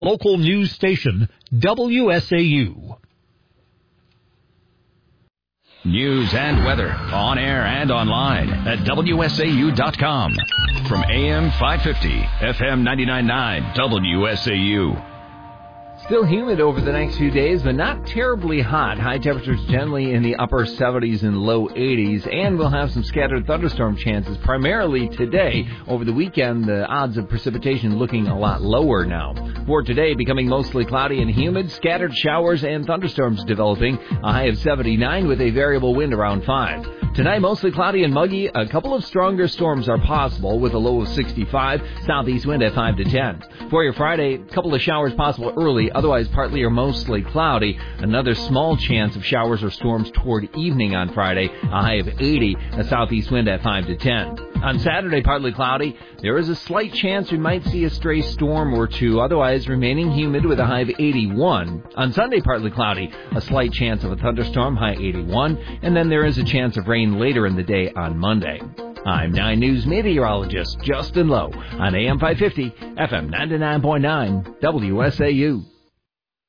Local news station, WSAU. News and weather on air and online at WSAU.com. From AM 550, FM 99.9, WSAU. Still humid over the next few days, but not terribly hot. High temperatures generally in the upper 70s and low 80s, and we'll have some scattered thunderstorm chances primarily today. Over the weekend, the odds of precipitation looking a lot lower now. For today, becoming mostly cloudy and humid, scattered showers and thunderstorms developing, a high of 79 with a variable wind around 5. Tonight, mostly cloudy and muggy. A couple of stronger storms are possible with a low of 65, southeast wind at 5 to 10. For your Friday, a couple of showers possible early, otherwise partly or mostly cloudy. Another small chance of showers or storms toward evening on Friday, a high of 80, a southeast wind at 5 to 10. On Saturday, partly cloudy. There is a slight chance we might see a stray storm or two, otherwise remaining humid with a high of 81. On Sunday, partly cloudy. A slight chance of a thunderstorm, high 81. And then there is a chance of rain later in the day on Monday. I'm 9 News meteorologist Justin Lowe on AM 550, FM 99.9, WSAU.